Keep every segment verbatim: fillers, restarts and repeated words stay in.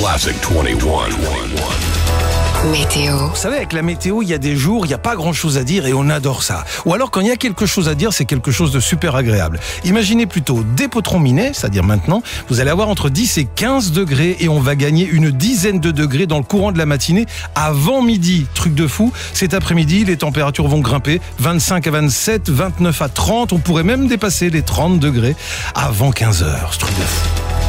Classic vingt et un. Météo. Vous savez, avec la météo, il y a des jours, il n'y a pas grand-chose à dire et on adore ça. Ou alors, quand il y a quelque chose à dire, c'est quelque chose de super agréable. Imaginez plutôt des potrons minés, c'est-à-dire maintenant, vous allez avoir entre dix et quinze degrés et on va gagner une dizaine de degrés dans le courant de la matinée avant midi. Truc de fou. Cet après-midi, les températures vont grimper vingt-cinq à vingt-sept, vingt-neuf à trente. On pourrait même dépasser les trente degrés avant quinze heures. Ce truc de fou.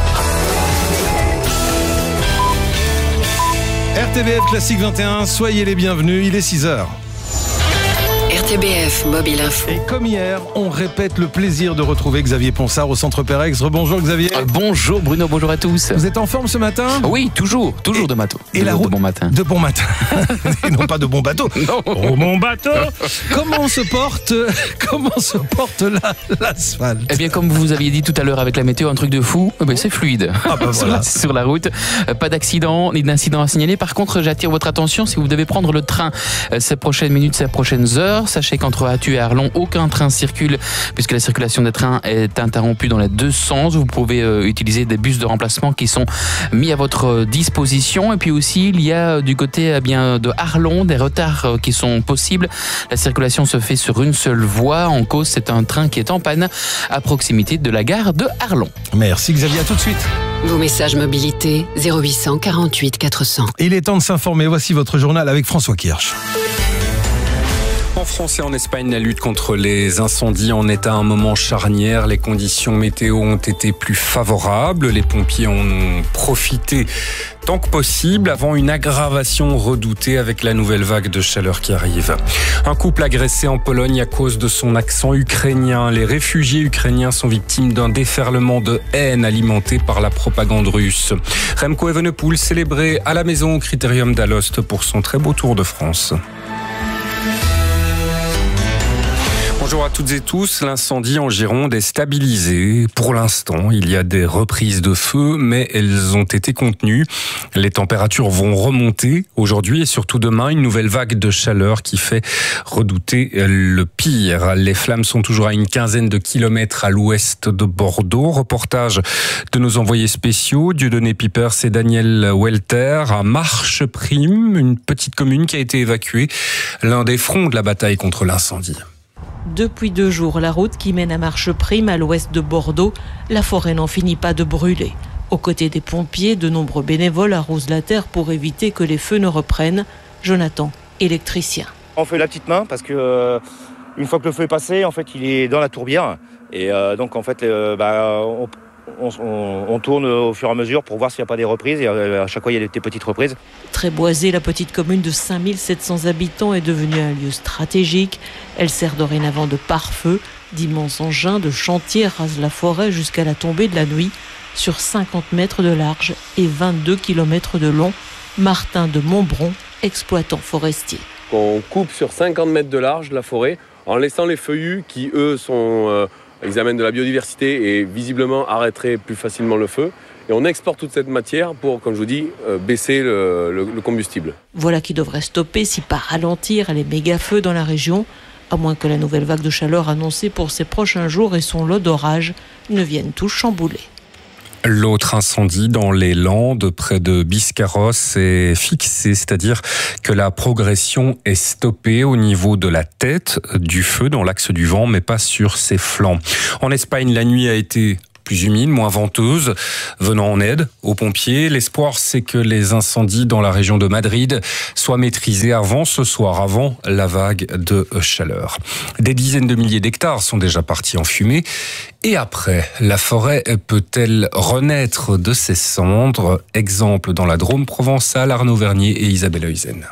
R T B F Classique vingt et un, soyez les bienvenus, il est six heures. R T B F Mobile Info. Et comme hier, on répète le plaisir de retrouver Xavier Ponsard au Centre Perex. Rebonjour Xavier. Euh, bonjour Bruno, bonjour à tous. Vous êtes en forme ce matin ? Oui, toujours, toujours et, de matin. Et de, la route de bon matin. De bon matin. Et non pas de bon bateau. Non. Oh mon bateau. Comment se porte, comment se porte la, l'asphalte ? Eh bien, comme vous aviez dit tout à l'heure avec la météo, un truc de fou, eh bien, c'est fluide. Ah bah sur, voilà. la, sur la route. Euh, pas d'accident, ni d'incident à signaler. Par contre, j'attire votre attention si vous devez prendre le train euh, ces prochaines minutes, ces prochaines heures. Sachez qu'entre Attu et Arlon, aucun train circule puisque la circulation des trains est interrompue dans les deux sens. Vous pouvez euh, utiliser des bus de remplacement qui sont mis à votre disposition. Et puis aussi, il y a du côté eh bien, de Arlon des retards euh, qui sont possibles. La circulation se fait sur une seule voie. En cause, c'est un train qui est en panne à proximité de la gare de Arlon. Merci Xavier, à tout de suite. Vos messages mobilité zéro huit cent quarante-huit quatre cents. Il est temps de s'informer, voici votre journal avec François Kirsch. En France et en Espagne, la lutte contre les incendies en est à un moment charnière. Les conditions météo ont été plus favorables. Les pompiers en ont profité tant que possible avant une aggravation redoutée avec la nouvelle vague de chaleur qui arrive. Un couple agressé en Pologne à cause de son accent ukrainien. Les réfugiés ukrainiens sont victimes d'un déferlement de haine alimenté par la propagande russe. Remco Evenepoel célébré à la maison au Critérium d'Alost pour son très beau Tour de France. Bonjour à toutes et tous. L'incendie en Gironde est stabilisé. Pour l'instant, il y a des reprises de feu, mais elles ont été contenues. Les températures vont remonter aujourd'hui et surtout demain. Une nouvelle vague de chaleur qui fait redouter le pire. Les flammes sont toujours à une quinzaine de kilomètres à l'ouest de Bordeaux. Reportage de nos envoyés spéciaux, Dieudonné Pipers et Daniel Welter à Marcheprime, une petite commune qui a été évacuée, l'un des fronts de la bataille contre l'incendie. Depuis deux jours, la route qui mène à Marcheprime, à l'ouest de Bordeaux, la forêt n'en finit pas de brûler. Aux côtés des pompiers, de nombreux bénévoles arrosent la terre pour éviter que les feux ne reprennent. Jonathan, électricien. On fait la petite main parce que euh, une fois que le feu est passé, en fait, il est dans la tourbière et euh, donc en fait, euh, bah, on, on, on, on tourne au fur et à mesure pour voir s'il n'y a pas des reprises. Et euh, à chaque fois, il y a des petites reprises. Très boisée, la petite commune de cinq mille sept cents habitants est devenue un lieu stratégique. Elle sert dorénavant de pare-feu. D'immenses engins de chantier rasent la forêt jusqu'à la tombée de la nuit sur cinquante mètres de large et vingt-deux kilomètres de long. Martin de Montbron, exploitant forestier. On coupe sur cinquante mètres de large la forêt en laissant les feuillus qui, eux, sont, euh, ils amènent de la biodiversité et visiblement arrêteraient plus facilement le feu. Et on exporte toute cette matière pour, comme je vous dis, euh, baisser le, le, le combustible. Voilà qui devrait stopper, si pas ralentir, les méga-feux dans la région, à moins que la nouvelle vague de chaleur annoncée pour ces prochains jours et son lot d'orages ne viennent tous chambouler. L'autre incendie dans les Landes, près de Biscarrosse, est fixé, c'est-à-dire que la progression est stoppée au niveau de la tête du feu dans l'axe du vent, mais pas sur ses flancs. En Espagne, la nuit a été plus humide, moins venteuse, venant en aide aux pompiers. L'espoir, c'est que les incendies dans la région de Madrid soient maîtrisés avant ce soir, avant la vague de chaleur. Des dizaines de milliers d'hectares sont déjà partis en fumée. Et après, la forêt peut-elle renaître de ses cendres? Exemple dans la Drôme provençale, Arnaud Vernier et Isabelle Heusen.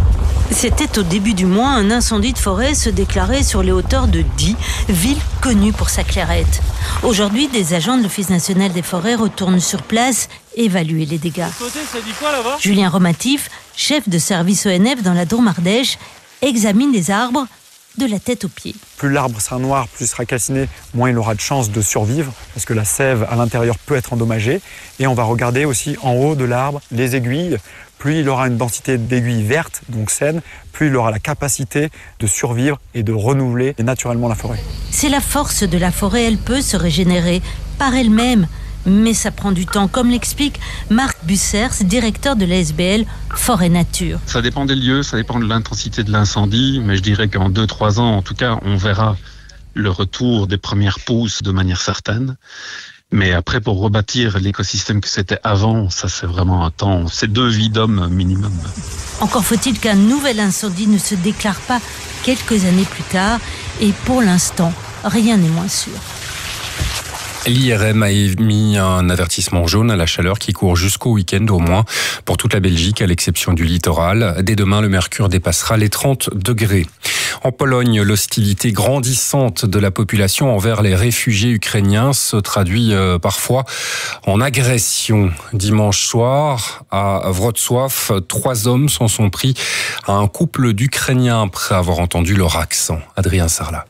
C'était au début du mois, un incendie de forêt se déclarait sur les hauteurs de Die, ville connue pour sa clairette. Aujourd'hui, des agents de l'Office national des forêts retournent sur place évaluer les dégâts. Côté, ça dit quoi, là-bas ? Julien Romatif, chef de service O N F dans la Drôme Ardèche, examine les arbres de la tête aux pieds. Plus l'arbre sera noir, plus il sera calciné, moins il aura de chances de survivre, parce que la sève à l'intérieur peut être endommagée. Et on va regarder aussi en haut de l'arbre les aiguilles. Plus il aura une densité d'aiguilles vertes, donc saines, plus il aura la capacité de survivre et de renouveler naturellement la forêt. C'est la force de la forêt, elle peut se régénérer par elle-même. Mais ça prend du temps, comme l'explique Marc Bussers, directeur de l'A S B L Forêt Nature. Ça dépend des lieux, ça dépend de l'intensité de l'incendie, mais je dirais qu'en deux trois ans, en tout cas, on verra le retour des premières pousses de manière certaine. Mais après, pour rebâtir l'écosystème que c'était avant, ça c'est vraiment un temps, c'est deux vies d'hommes minimum. Encore faut-il qu'un nouvel incendie ne se déclare pas quelques années plus tard, et pour l'instant, rien n'est moins sûr. L'I R M a émis un avertissement jaune à la chaleur qui court jusqu'au week-end au moins pour toute la Belgique, à l'exception du littoral. Dès demain, le mercure dépassera les trente degrés. En Pologne, l'hostilité grandissante de la population envers les réfugiés ukrainiens se traduit euh, parfois en agression. Dimanche soir, à Wrocław, trois hommes s'en sont pris à un couple d'Ukrainiens après avoir entendu leur accent. Adrien Sarlat.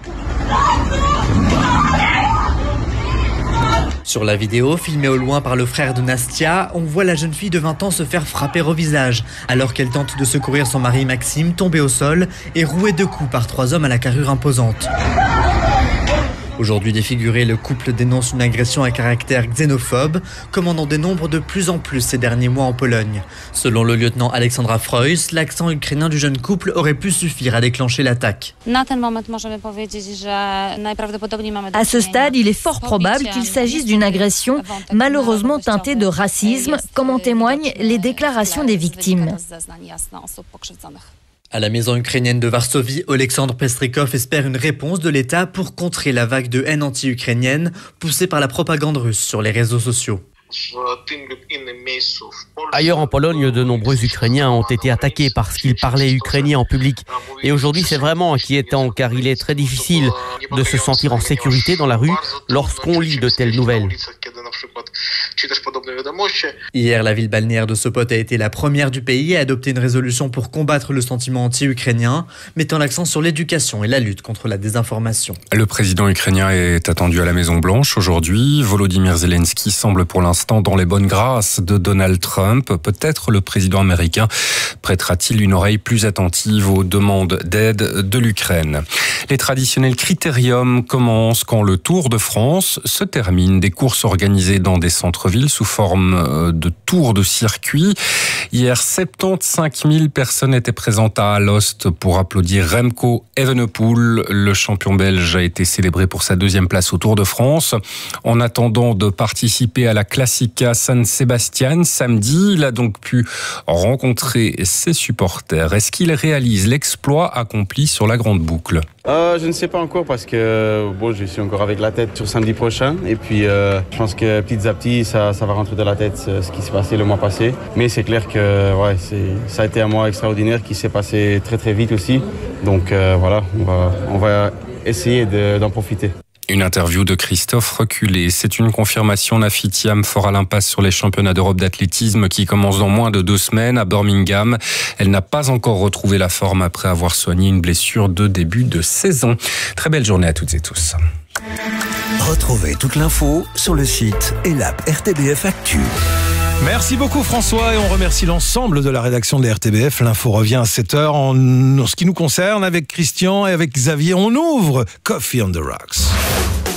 Sur la vidéo, filmée au loin par le frère de Nastia, on voit la jeune fille de vingt ans se faire frapper au visage, alors qu'elle tente de secourir son mari Maxime, tombé au sol et roué de coups par trois hommes à la carrure imposante. Aujourd'hui défiguré, le couple dénonce une agression à caractère xénophobe, comme on en dénombre de plus en plus ces derniers mois en Pologne. Selon le lieutenant Alexandra Freuss, l'accent ukrainien du jeune couple aurait pu suffire à déclencher l'attaque. À ce stade, il est fort probable qu'il s'agisse d'une agression malheureusement teintée de racisme, comme en témoignent les déclarations des victimes. À la maison ukrainienne de Varsovie, Oleksandr Pestrikov espère une réponse de l'État pour contrer la vague de haine anti-ukrainienne poussée par la propagande russe sur les réseaux sociaux. Ailleurs en Pologne, de nombreux Ukrainiens ont été attaqués parce qu'ils parlaient ukrainien en public. Et aujourd'hui, c'est vraiment inquiétant car il est très difficile de se sentir en sécurité dans la rue lorsqu'on lit de telles nouvelles. Hier, la ville balnéaire de Sopot a été la première du pays à adopter une résolution pour combattre le sentiment anti-ukrainien, mettant l'accent sur l'éducation et la lutte contre la désinformation. Le président ukrainien est attendu à la Maison-Blanche aujourd'hui. Volodymyr Zelensky semble pour l'instant dans les bonnes grâces de Donald Trump. Peut-être le président américain prêtera-t-il une oreille plus attentive aux demandes d'aide de l'Ukraine. Les traditionnels critériums commencent quand le Tour de France se termine. Des courses organisées dans des centres-villes sous forme de tours de circuit. Hier, soixante-quinze mille personnes étaient présentes à Alost pour applaudir Remco Evenepoel. Le champion belge a été célébré pour sa deuxième place au Tour de France. En attendant de participer à la Classica San Sebastian samedi, il a donc pu rencontrer ses supporters. Est-ce qu'il réalise l'exploit accompli sur la grande boucle ? Euh, je ne sais pas encore parce que bon, je suis encore avec la tête sur samedi prochain et puis euh, je pense que petit à petit ça, ça va rentrer dans la tête ce qui s'est passé le mois passé. Mais c'est clair que ouais, c'est, ça a été un mois extraordinaire qui s'est passé très très vite aussi. Donc euh, voilà, on va, on va essayer de, d'en profiter. Une interview de Christophe Reculé. C'est une confirmation. Nafi Thiam fera l'impasse sur les championnats d'Europe d'athlétisme qui commencent dans moins de deux semaines à Birmingham. Elle n'a pas encore retrouvé la forme après avoir soigné une blessure de début de saison. Très belle journée à toutes et tous. Retrouvez toute l'info sur le site et l'app R T B F Actu. Merci beaucoup François et on remercie l'ensemble de la rédaction de la R T B F. L'info revient à sept heures en, en ce qui nous concerne avec Christian et avec Xavier. On ouvre Coffee on the Rocks.